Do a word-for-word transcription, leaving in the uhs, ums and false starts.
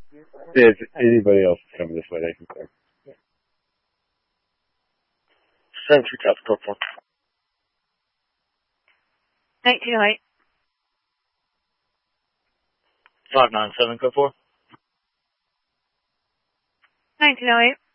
If anybody else is coming this way, they can clear. Century Cap, go for nineteen oh eight. five nine seven, go for nineteen oh eight.